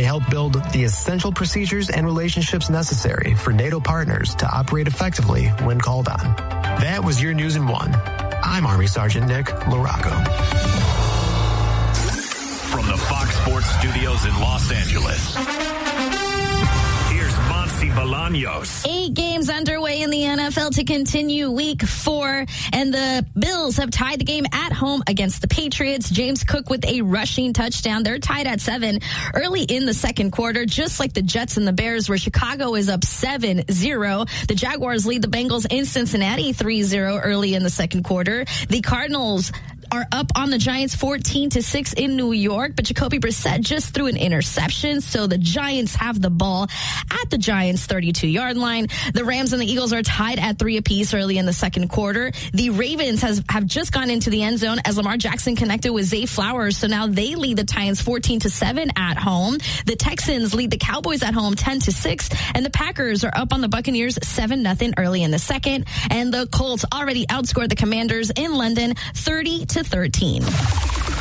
They help build the essential procedures and relationships necessary for NATO partners to operate effectively when called on. That was your News in 1. I'm Army Sergeant Nick LaRocco. From the Fox Sports Studios in Los Angeles, here's Monty Bolaños. 8 games underway in the NFL to continue week 4, and the Bills have tied the game at home against the Patriots. James Cook with a rushing touchdown. They're tied at 7 early in the second quarter, just like the Jets and the Bears, where Chicago is up 7-0. The Jaguars lead the Bengals in Cincinnati 3-0 early in the second quarter. The Cardinals are up on the Giants 14-6 in New York, but Jacoby Brissett just threw an interception, so the Giants have the ball at the Giants' 32-yard line. The Rams and the Eagles are tied at 3 apiece early in the second quarter. The Ravens have just gone into the end zone as Lamar Jackson connected with Zay Flowers, so now they lead the Titans 14-7 at home. The Texans lead the Cowboys at home 10-6, and the Packers are up on the Buccaneers 7-0 early in the second, and the Colts already outscored the Commanders in London 30-13.